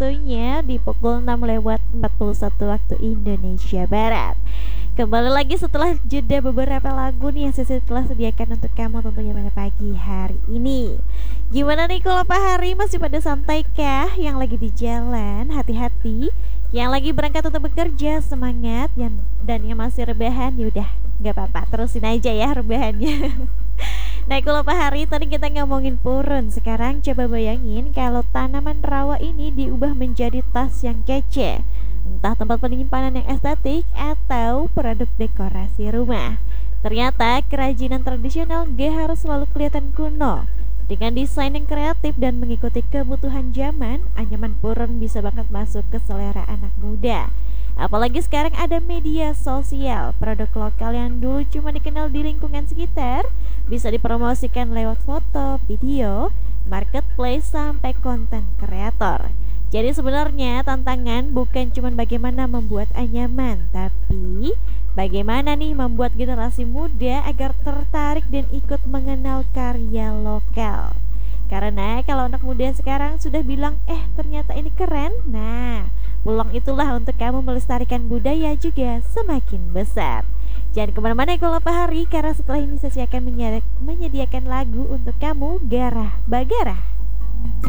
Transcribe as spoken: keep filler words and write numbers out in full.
waktunya di pukul enam lewat empat puluh satu waktu Indonesia Barat. Kembali lagi setelah jeda beberapa lagu nih yang Sisi telah sediakan untuk kamu tentunya pada pagi hari ini. Gimana nih kalau Pak Hari masih pada santai kah? Yang lagi di jalan, hati-hati. Yang lagi berangkat untuk bekerja, semangat. Yang, dan yang masih rebahan, yaudah gak apa-apa, terusin aja ya rebahannya. Nah kalau Pak Hari tadi kita ngomongin purun. Sekarang coba bayangin kalau tanaman rawa ini diubah menjadi tas yang kece, entah tempat penyimpanan yang estetik atau produk dekorasi rumah. Ternyata kerajinan tradisional gak harus selalu kelihatan kuno. Dengan desain yang kreatif dan mengikuti kebutuhan zaman, anyaman purun bisa banget masuk ke selera anak muda. Apalagi sekarang ada media sosial, produk lokal yang dulu cuma dikenal di lingkungan sekitar bisa dipromosikan lewat foto, video, marketplace, sampai konten kreator. Jadi sebenarnya tantangan bukan cuma bagaimana membuat anyaman, tapi bagaimana nih membuat generasi muda agar tertarik dan ikut mengenal karya lokal. Karena kalau anak muda sekarang sudah bilang, eh ternyata ini keren, nah peluang itulah untuk kamu melestarikan budaya juga semakin besar. Jangan kemana-mana ya kalau Pak Hari, karena setelah ini saya akan menyediakan lagu untuk kamu, Garah Bagarah.